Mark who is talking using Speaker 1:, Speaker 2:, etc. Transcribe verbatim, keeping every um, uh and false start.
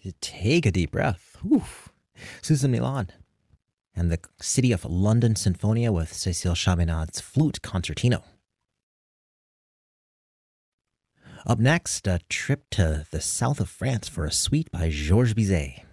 Speaker 1: Take a deep breath. Whew. Susan Milan and the City of London Sinfonia with Cécile Chaminad's Flute Concertino. Up next, a trip to the south of France for a suite by Georges Bizet.